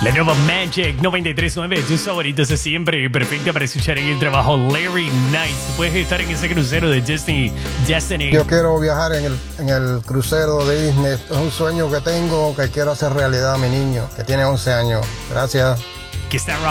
La nueva Magic 93.9, tus favoritos de siempre, perfecta para escuchar en el trabajo. Larry Knight, puedes estar en ese crucero de Disney Destiny. Yo quiero viajar en el crucero de Disney. Es un sueño que tengo que quiero hacer realidad a mi niño, que tiene 11 años. Gracias. Que está